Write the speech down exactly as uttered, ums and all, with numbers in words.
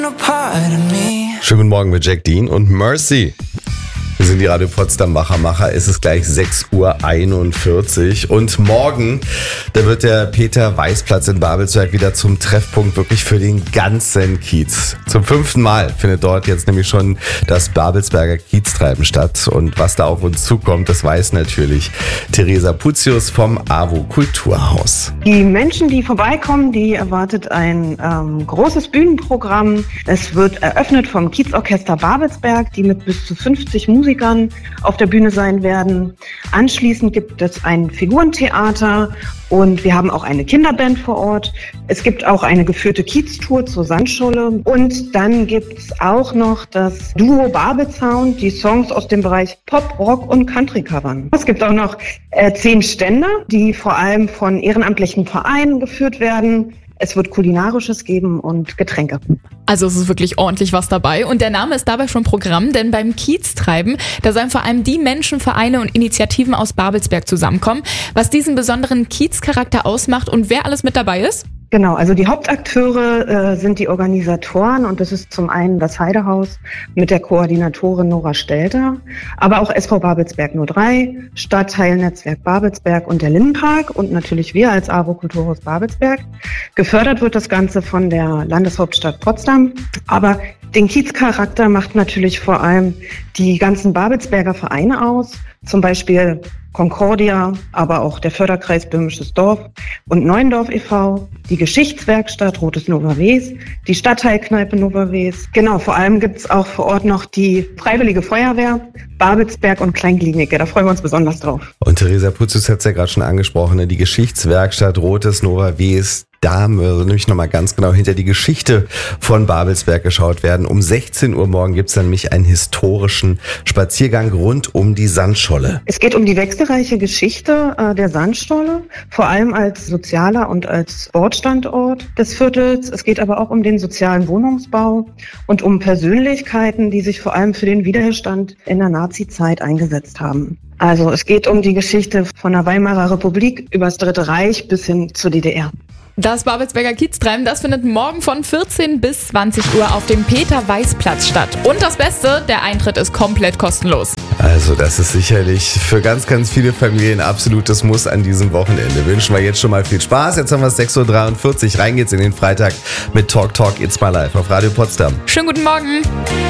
Schönen guten Morgen mit Jack Dean und Mercy. Wir sind die Radio Potsdam Macher Macher. Es ist gleich sechs Uhr einundvierzig und morgen, da wird der Peter-Weiß-Platz in Babelsberg wieder zum Treffpunkt wirklich für den ganzen Kiez. Zum fünften Mal findet dort jetzt nämlich schon das Babelsberger Kieztreiben statt. Und was da auf uns zukommt, das weiß natürlich Theresa Putius vom AWO Kulturhaus. Die Menschen, die vorbeikommen, die erwartet ein ähm, großes Bühnenprogramm. Es wird eröffnet vom Kiezorchester Babelsberg, die mit bis zu fünfzig Musikern auf der Bühne sein werden. Anschließend gibt es ein Figurentheater und wir haben auch eine Kinderband vor Ort. Es gibt auch eine geführte Kieztour zur Sandscholle und dann gibt es auch noch das Duo Babelsound, die Songs aus dem Bereich Pop, Rock und Country covern. Es gibt auch noch äh, zehn Stände, die vor allem von ehrenamtlichen Vereinen geführt werden. Es wird Kulinarisches geben und Getränke. Also es ist wirklich ordentlich was dabei und der Name ist dabei schon Programm, denn beim Kieztreiben, da sollen vor allem die Menschen, Vereine und Initiativen aus Babelsberg zusammenkommen. Was diesen besonderen Kiezcharakter ausmacht und wer alles mit dabei ist? Genau, also die Hauptakteure äh, sind die Organisatoren und das ist zum einen das Heidehaus mit der Koordinatorin Nora Stelter, aber auch S V Babelsberg null drei, Stadtteilnetzwerk Babelsberg und der Lindenpark und natürlich wir als AWO Kulturhaus Babelsberg. Gefördert wird das Ganze von der Landeshauptstadt Potsdam, aber den Kiezcharakter macht natürlich vor allem die ganzen Babelsberger Vereine aus, zum Beispiel Concordia, aber auch der Förderkreis Böhmisches Dorf und Neuendorf e V, die Geschichtswerkstatt Rotes Nova Wes, die Stadtteilkneipe Nova Wes. Genau, vor allem gibt es auch vor Ort noch die Freiwillige Feuerwehr, Babelsberg und Kleinklinike. Da freuen wir uns besonders drauf. Und Theresa Putius hat es ja gerade schon angesprochen, die Geschichtswerkstatt Rotes Nova Wes. Da soll nämlich nochmal ganz genau hinter die Geschichte von Babelsberg geschaut werden. Um sechzehn Uhr morgen gibt es dann nämlich einen historischen Spaziergang rund um die Sandscholle. Es geht um die wechselreiche Geschichte äh, der Sandscholle, vor allem als sozialer und als Sportstandort des Viertels. Es geht aber auch um den sozialen Wohnungsbau und um Persönlichkeiten, die sich vor allem für den Widerstand in der Nazi-Zeit eingesetzt haben. Also es geht um die Geschichte von der Weimarer Republik über das Dritte Reich bis hin zur D D R. Das Babelsberger Kieztreiben, das findet morgen von vierzehn bis zwanzig Uhr auf dem Peter-Weiß-Platz statt. Und das Beste, der Eintritt ist komplett kostenlos. Also das ist sicherlich für ganz, ganz viele Familien ein absolutes Muss an diesem Wochenende. Wünschen wir jetzt schon mal viel Spaß. Jetzt haben wir es sechs Uhr dreiundvierzig. Rein geht's in den Freitag mit Talk Talk It's My Life auf Radio Potsdam. Schönen guten Morgen.